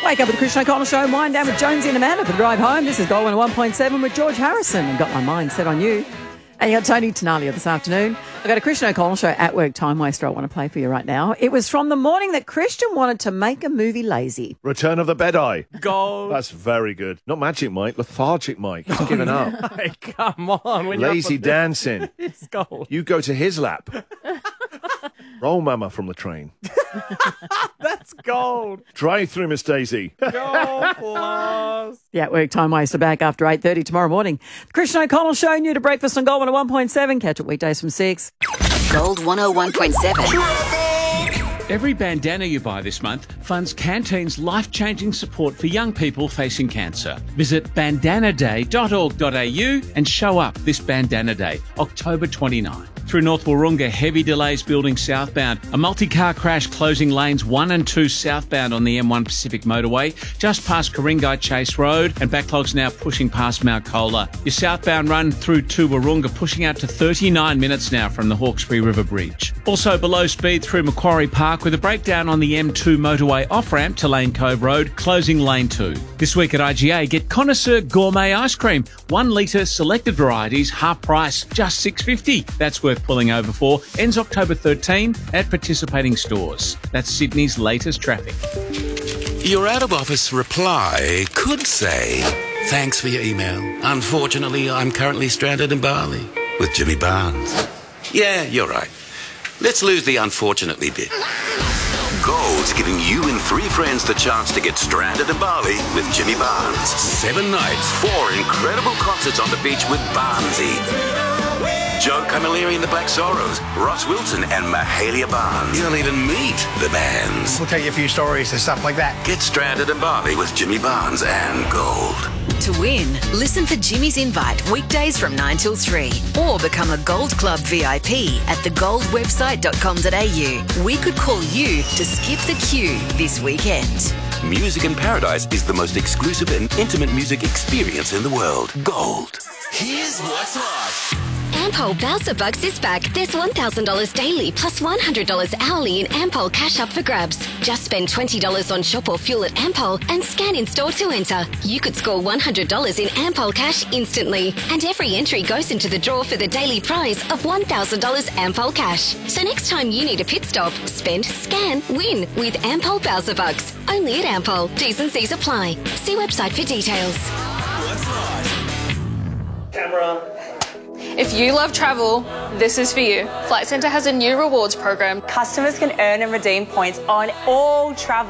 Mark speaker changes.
Speaker 1: Wake up with the Christian O'Connell Show and wind down with Jonesy and Amanda for the drive home. This is Gold 101.7 with George Harrison. I've got my mind set on you. And you got Tony Tenalia this afternoon. I've got a Christian O'Connell Show at work time waster I want to play for you right now. It was from the morning that Christian wanted to make a movie lazy.
Speaker 2: Return of the Bed-Eye.
Speaker 3: Gold.
Speaker 2: That's very good. Not Magic Mike, Lethargic Mike. He's given up.
Speaker 3: Hey, come on. When
Speaker 2: Lazy dancing.
Speaker 3: It's gold.
Speaker 2: You go to his lap. Roll Mama from the train.
Speaker 3: That's gold.
Speaker 2: Drive through, Miss Daisy.
Speaker 3: Gold plus.
Speaker 1: Yeah, at work time waster back after 8:30 tomorrow morning. The Christian O'Connell Show, new to breakfast on Gold 101.7. Catch it weekdays from 6.
Speaker 4: Gold 101.7.
Speaker 5: Every bandana you buy this month funds Canteen's life-changing support for young people facing cancer. Visit bandanaday.org.au and show up this Bandana Day, October 29. Through North Wahroonga, heavy delays building southbound. A multi-car crash closing lanes 1 and 2 southbound on the M1 Pacific motorway, just past Ku-ring-gai Chase Road, and backlogs now pushing past Mount Colah. Your southbound run through to Wahroonga pushing out to 39 minutes now from the Hawkesbury River Bridge. Also below speed through Macquarie Park with a breakdown on the M2 motorway off-ramp to Lane Cove Road, closing lane 2. This week at IGA, get Connoisseur Gourmet Ice Cream. 1 litre, selected varieties, half price, just $6.50. That's worth pulling over for. Ends October 13 at participating stores. That's Sydney's latest traffic.
Speaker 6: Your out-of-office reply could say, "Thanks for your email. Unfortunately, I'm currently stranded in Bali with Jimmy Barnes." Yeah, you're right. Let's lose the unfortunately bit. Gold's giving you and 3 friends the chance to get stranded in Bali with Jimmy Barnes. 7 nights, 4 incredible concerts on the beach with Barnesy. Joe Camilleri and the Black Sorrows, Ross Wilson and Mahalia Barnes. You'll even meet the bands.
Speaker 7: We'll tell you a few stories and stuff like that.
Speaker 6: Get stranded in Bali with Jimmy Barnes and Gold.
Speaker 4: To win, listen for Jimmy's Invite weekdays from 9 till 3 or become a Gold Club VIP at thegoldwebsite.com.au. We could call you to skip the queue this weekend.
Speaker 6: Music in Paradise is the most exclusive and intimate music experience in the world. Gold. Here's what's hot.
Speaker 8: Ampol Bowser Bucks is back. There's $1,000 daily plus $100 hourly in Ampol cash up for grabs. Just spend $20 on shop or fuel at Ampol and scan in store to enter. You could score $100 in Ampol cash instantly. And every entry goes into the draw for the daily prize of $1,000 Ampol cash. So next time you need a pit stop, spend, scan, win with Ampol Bowser Bucks. Only at Ampol. T's and C's apply. See website for details.
Speaker 3: Camera.
Speaker 9: If you love travel, this is for you. Flight Centre has a new rewards program.
Speaker 10: Customers can earn and redeem points on all travel.